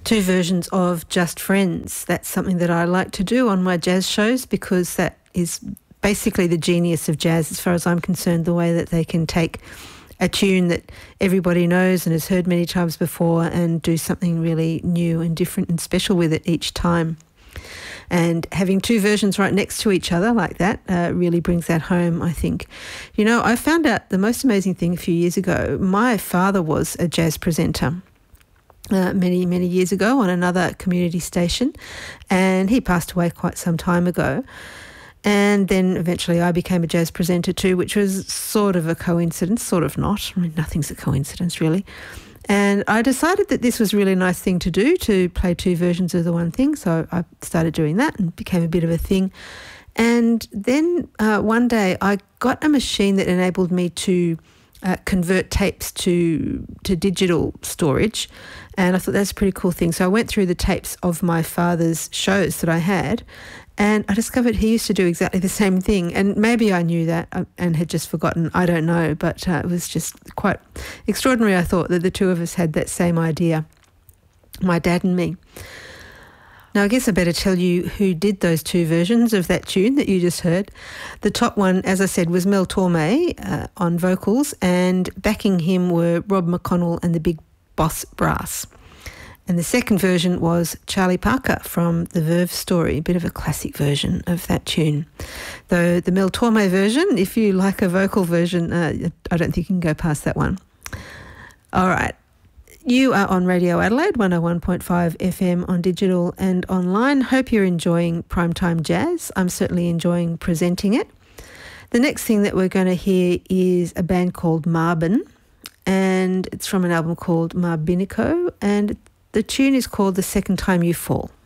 two versions of Just Friends. That's something that I like to do on my jazz shows because that is basically the genius of jazz as far as I'm concerned, the way that they can take a tune that everybody knows and has heard many times before and do something really new and different and special with it each time. And having two versions right next to each other like that really brings that home, I think. You know, I found out the most amazing thing a few years ago. My father was a jazz presenter many, many years ago on another community station, and he passed away quite some time ago. And then eventually I became a jazz presenter too, which was sort of a coincidence, sort of not. I mean, nothing's a coincidence really. And I decided that this was a really nice thing to do, to play two versions of the one thing. So I started doing that and became a bit of a thing. And then one day I got a machine that enabled me to convert tapes to digital storage. And I thought that's a pretty cool thing. So I went through the tapes of my father's shows that I had, and I discovered he used to do exactly the same thing. And maybe I knew that and had just forgotten. I don't know. But it was just quite extraordinary, I thought, that the two of us had that same idea, my dad and me. Now, I guess I better tell you who did those two versions of that tune that you just heard. The top one, as I said, was Mel Torme on vocals, and backing him were Rob McConnell and the Big Boss Brass. And the second version was Charlie Parker from The Verve Story, a bit of a classic version of that tune. Though the Mel Torme version, if you like a vocal version, I don't think you can go past that one. All right. You are on Radio Adelaide, 101.5 FM on digital and online. Hope you're enjoying Primetime Jazz. I'm certainly enjoying presenting it. The next thing that we're going to hear is a band called Marbin, and it's from an album called Marbinico, and the tune is called The Second Time You Fall.